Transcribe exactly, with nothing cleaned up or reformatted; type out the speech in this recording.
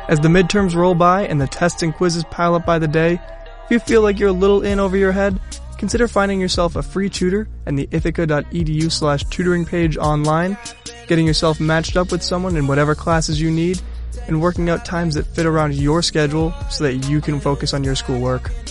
As the midterms roll by and the tests and quizzes pile up by the day, if you feel like you're a little in over your head, consider finding yourself a free tutor and the ithaca.edu slash tutoring page online, getting yourself matched up with someone in whatever classes you need, and working out times that fit around your schedule so that you can focus on your schoolwork.